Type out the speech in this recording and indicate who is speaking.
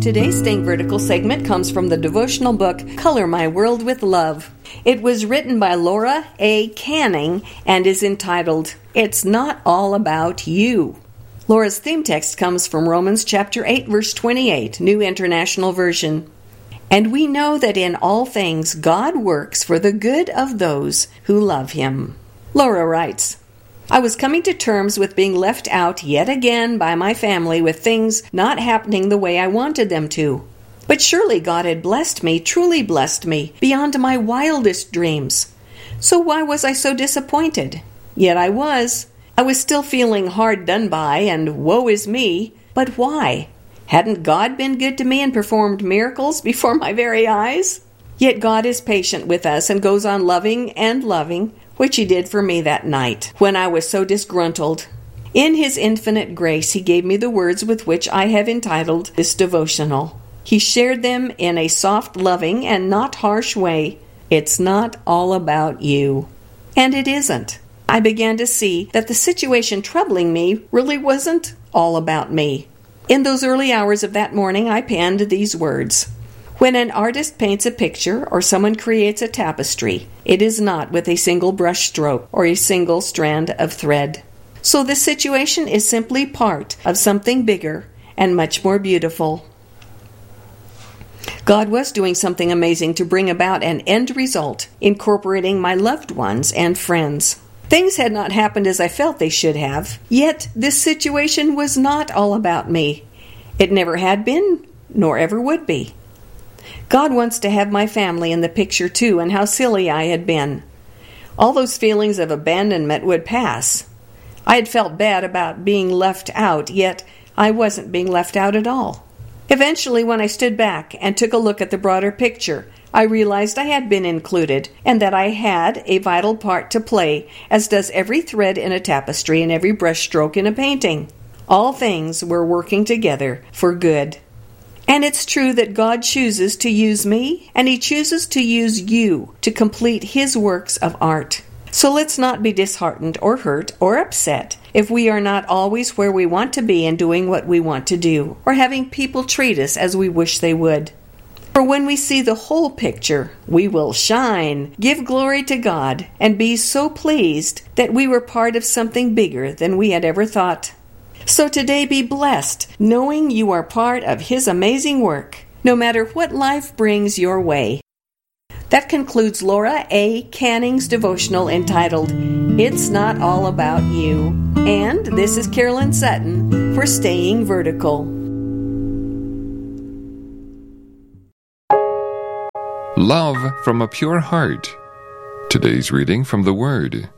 Speaker 1: Today's Staying Vertical segment comes from the devotional book, Color My World with Love. It was written by Laura A. Canning and is entitled, It's Not All About You. Laura's theme text comes from Romans chapter 8, verse 28, New International Version. And we know that in all things God works for the good of those who love Him. Laura writes, I was coming to terms with being left out yet again by my family with things not happening the way I wanted them to. But surely God had blessed me, truly blessed me, beyond my wildest dreams. So why was I so disappointed? Yet I was. I was still feeling hard done by and woe is me. But why? Hadn't God been good to me and performed miracles before my very eyes? Yet God is patient with us and goes on loving and loving, which He did for me that night when I was so disgruntled. In His infinite grace, He gave me the words with which I have entitled this devotional. He shared them in a soft, loving, and not harsh way. It's not all about you. And it isn't. I began to see that the situation troubling me really wasn't all about me. In those early hours of that morning, I penned these words. When an artist paints a picture or someone creates a tapestry, it is not with a single brush stroke or a single strand of thread. So this situation is simply part of something bigger and much more beautiful. God was doing something amazing to bring about an end result, incorporating my loved ones and friends. Things had not happened as I felt they should have, yet this situation was not all about me. It never had been, nor ever would be. God wants to have my family in the picture too, and how silly I had been. All those feelings of abandonment would pass. I had felt bad about being left out, yet I wasn't being left out at all. Eventually, when I stood back and took a look at the broader picture, I realized I had been included, and that I had a vital part to play, as does every thread in a tapestry and every brushstroke in a painting. All things were working together for good. And it's true that God chooses to use me, and He chooses to use you to complete His works of art. So let's not be disheartened or hurt or upset if we are not always where we want to be and doing what we want to do, or having people treat us as we wish they would. For when we see the whole picture, we will shine, give glory to God, and be so pleased that we were part of something bigger than we had ever thought. So today be blessed, knowing you are part of His amazing work, no matter what life brings your way. That concludes Laura A. Canning's devotional entitled, It's Not All About You. And this is Carolyn Sutton for Staying Vertical.
Speaker 2: Love from a Pure Heart. Today's reading from the Word.